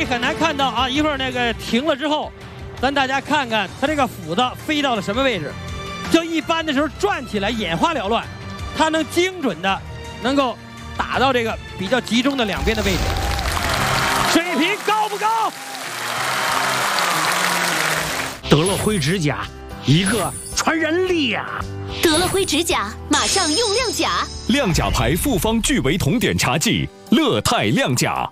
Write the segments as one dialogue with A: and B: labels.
A: 很难看到啊，一会儿那个停了之后，咱大家看看它这个斧子飞到了什么位置。就一般的时候转起来眼花缭乱，它能精准的能够打到这个比较集中的两边的位置。水平高不高？
B: 德乐辉指甲，一个传人力呀！
C: 德乐辉指甲，马上用亮甲。
D: 亮甲牌复方聚维酮碘茶剂，乐泰亮甲。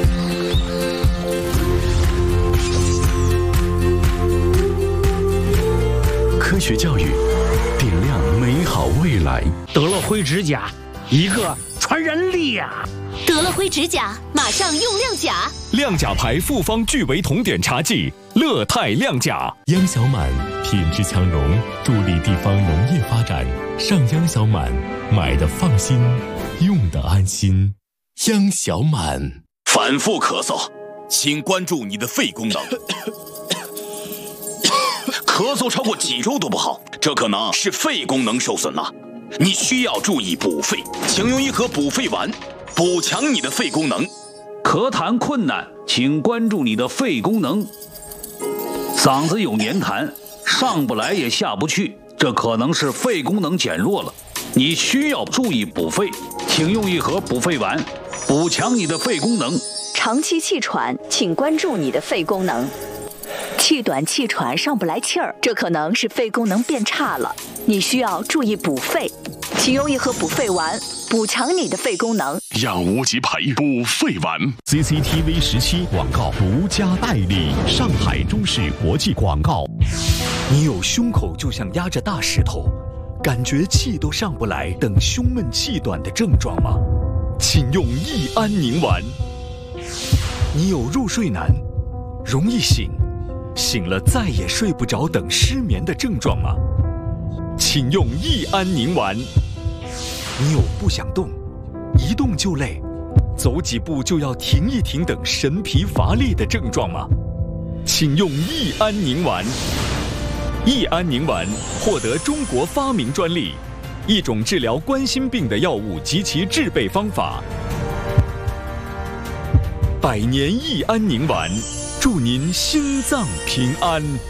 E: 科学教育，点亮美好未来。
B: 德乐辉指甲，一个传人力呀！
C: 德乐辉指甲，马上用亮甲。
D: 亮甲牌复方聚维酮碘茶剂，乐泰亮甲。
E: 央小满品质强融，助力地方农业发展。上央小满，买的放心，用的安心。央小满。
F: 反复咳嗽，请关注你的肺功能。咳嗽超过几周都不好，这可能是肺功能受损了。你需要注意补肺，请用一盒补肺丸，补强你的肺功能。
G: 咳痰困难，请关注你的肺功能。嗓子有黏痰，上不来也下不去，这可能是肺功能减弱了。你需要注意补肺，请用一盒补肺丸，补强你的肺功能。
H: 长期气喘，请关注你的肺功能。气短气喘上不来气儿，这可能是肺功能变差了，你需要注意补肺，请用一盒补肺丸，补强你的肺功能。
E: 养无极牌补肺丸。CCTV 17广告独家代理，上海中视国际广告。
I: 你有胸口就像压着大石头，感觉气都上不来等胸闷气短的症状吗？请用益安宁丸。你有入睡难，容易醒，醒了再也睡不着等失眠的症状吗？请用益安宁丸。你有不想动，一动就累，走几步就要停一停等神疲乏力的症状吗？请用益安宁丸。益安宁丸获得中国发明专利，一种治疗冠心病的药物及其制备方法。百年益安宁丸，祝您心脏平安。